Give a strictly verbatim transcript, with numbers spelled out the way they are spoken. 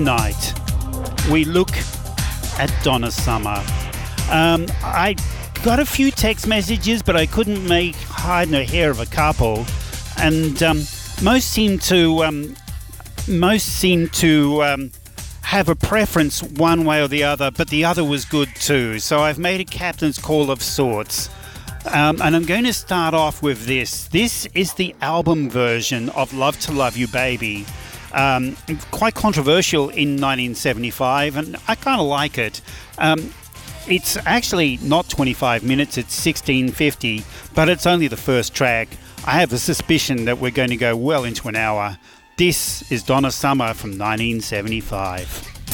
night, we look at Donna Summer. Um, I got a few text messages, but I couldn't make hide nor hair of a couple, and um, most seem to um, most seem to um, have a preference one way or the other, but the other was good too. So I've made a captain's call of sorts. Um, and I'm going to start off with this. This is the album version of Love to Love You Baby. Um, quite controversial in nineteen seventy-five, and I kind of like it. Um, it's actually not twenty-five minutes, it's sixteen fifty, but it's only the first track. I have a suspicion that we're going to go well into an hour. This is Donna Summer from nineteen seventy-five.